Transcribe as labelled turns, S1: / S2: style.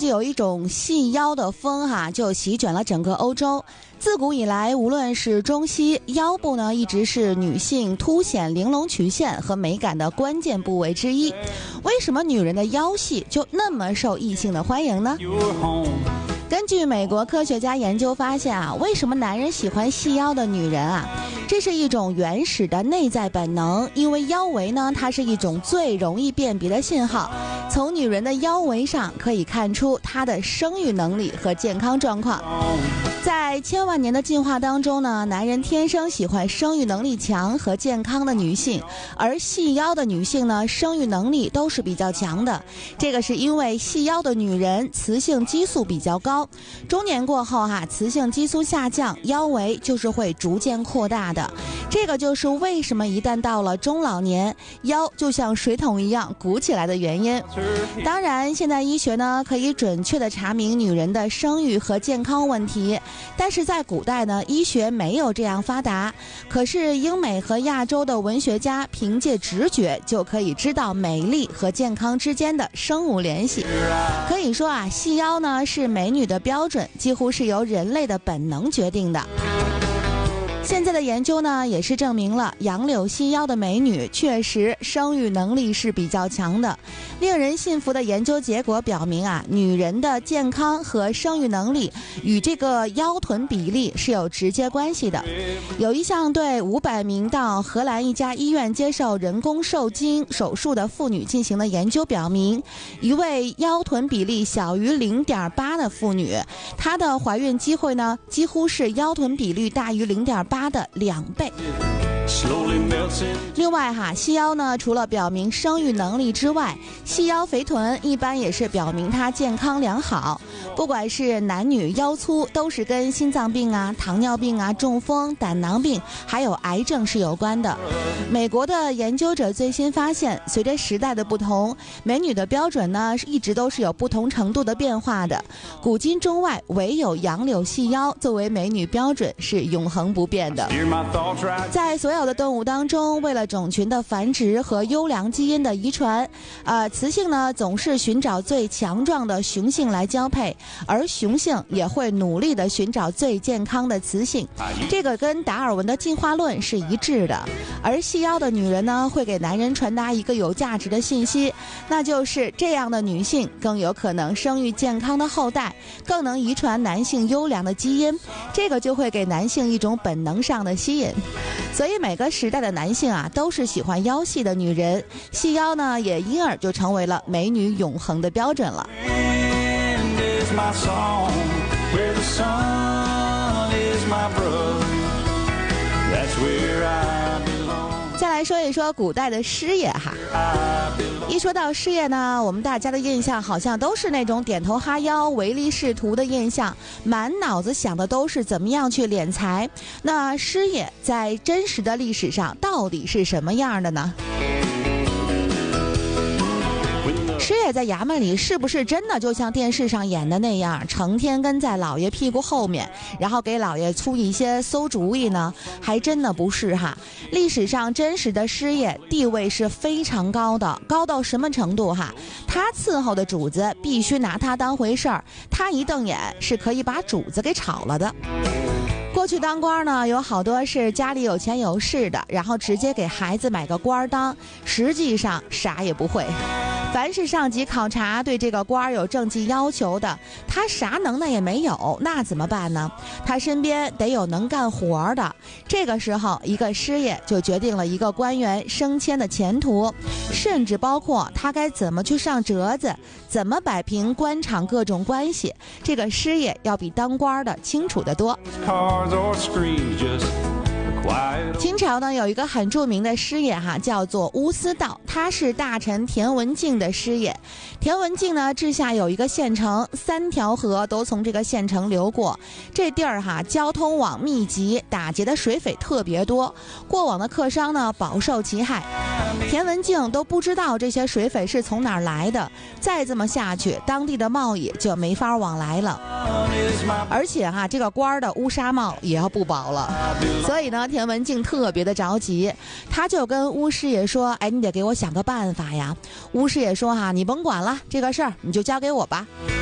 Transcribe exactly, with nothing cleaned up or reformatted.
S1: 纪有一种细腰的风哈，就席卷了整个欧洲。自古以来，无论是中西，腰部呢一直是女性凸显玲珑曲线和美感的关键部位之一。为什么女人的腰细就那么受异性的欢迎呢？根据美国科学家研究发现啊，为什么男人喜欢细腰的女人啊？这是一种原始的内在本能，因为腰围呢，它是一种最容易辨别的信号。从女人的腰围上可以看出她的生育能力和健康状况。在千万年的进化当中呢，男人天生喜欢生育能力强和健康的女性，而细腰的女性呢，生育能力都是比较强的。这个是因为细腰的女人雌性激素比较高，中年过后哈、啊，雌性激素下降，腰围就是会逐渐扩大的。这个就是为什么一旦到了中老年，腰就像水桶一样鼓起来的原因。当然，现代医学呢可以准确地查明女人的生育和健康问题，但是在古代呢，医学没有这样发达。可是英美和亚洲的文学家凭借直觉就可以知道美丽和健康之间的生物联系。可以说啊，细腰呢是美女的标准，几乎是由人类的本能决定的。现在的研究呢，也是证明了杨柳细腰的美女确实生育能力是比较强的。令人信服的研究结果表明啊，女人的健康和生育能力与这个腰臀比例是有直接关系的。有一项对五百名到荷兰一家医院接受人工受精手术的妇女进行的研究表明，一位腰臀比例小于 零点八 的妇女，她的怀孕机会呢，几乎是腰臀比率大于 零点八的两倍。另外哈，细腰呢，除了表明生育能力之外，细腰肥臀一般也是表明她健康良好。不管是男女腰粗，都是跟心脏病啊、糖尿病啊、中风、胆囊病还有癌症是有关的。美国的研究者最新发现，随着时代的不同，美女的标准呢一直都是有不同程度的变化的。古今中外，唯有杨柳细腰作为美女标准是永恒不变的。在所有的动物当中，为了种群的繁殖和优良基因的遗传，呃，雌性呢总是寻找最强壮的雄性来交配，而雄性也会努力的寻找最健康的雌性。这个跟达尔文的进化论是一致的。而细腰的女人呢，会给男人传达一个有价值的信息，那就是这样的女性更有可能生育健康的后代，更能遗传男性优良的基因，这个就会给男性一种本能上的吸引。所以每个时代的男性啊，都是喜欢腰细的女人，细腰呢也因而就成为了美女永恒的标准了。再来说一说古代的师爷哈，一说到师爷呢，我们大家的印象好像都是那种点头哈腰、唯利是图的印象，满脑子想的都是怎么样去敛财。那师爷在真实的历史上到底是什么样的呢？师爷在衙门里是不是真的就像电视上演的那样，成天跟在老爷屁股后面，然后给老爷出一些馊主意呢？还真的不是哈。历史上真实的师爷地位是非常高的，高到什么程度哈？他伺候的主子必须拿他当回事儿，他一瞪眼是可以把主子给炒了的。过去当官呢，有好多是家里有钱有势的，然后直接给孩子买个官当，实际上啥也不会。凡是上级考察对这个官有政绩要求的，他啥能耐也没有，那怎么办呢？他身边得有能干活的。这个时候，一个师爷就决定了一个官员升迁的前途，甚至包括他该怎么去上折子，怎么摆平官场各种关系。这个师爷要比当官的清楚得多。清朝呢有一个很著名的师爷哈，叫做乌思道，他是大臣田文镜的师爷。田文镜呢治下有一个县城，三条河都从这个县城流过，这地儿哈交通网密集，打劫的水匪特别多，过往的客商呢饱受其害。田文镜都不知道这些水匪是从哪儿来的，再这么下去，当地的贸易就没法往来了。而且哈这个官的乌纱帽也要不保了，所以呢田文镜特别的着急，他就跟乌师爷说，哎，你得给我想个办法呀。乌师爷说哈，你甭管了，这个事儿你就交给我吧。